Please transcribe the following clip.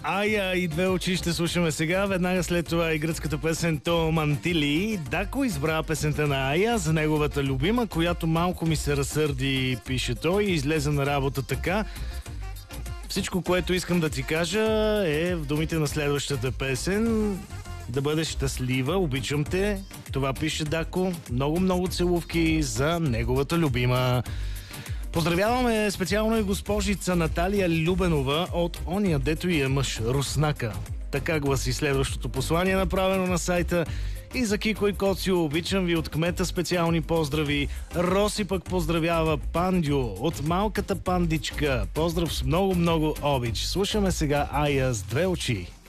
Ая и две очи ще слушаме сега. Веднага след това и гръцката песен То Мантили. Дако избра песента на Ая за неговата любима, която малко ми се разсърди, пише той, и излезе на работа така. Всичко, което искам да ти кажа е в думите на следващата песен. Да бъдеш щастлива, обичам те. Това пише Дако. Много целувки за неговата любима. Поздравяваме специално и госпожица Наталия Любенова от ония, дето и е мъж, Руснака. Така гласи следващото послание, направено на сайта. И за Кико и Коцио, обичам ви, от кмета специални поздрави. Роси пък поздравява Пандио от малката пандичка. Поздрав с много обич. Слушаме сега Ая с две очи.